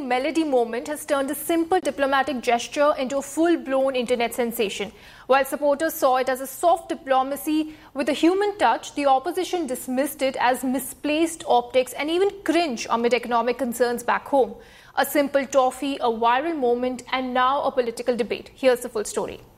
trending Melody moment has turned a simple diplomatic gesture into a full-blown internet sensation. While supporters saw it as a soft diplomacy with a human touch, the opposition dismissed it as misplaced optics and even cringe amid economic concerns back home. A simple toffee, a viral moment, and now a political debate. Here's the full story.